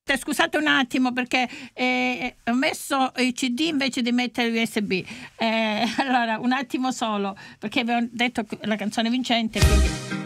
scusate un attimo perché ho messo i CD invece di mettere USB. Allora, un attimo solo, perché avevo detto la canzone vincente, quindi...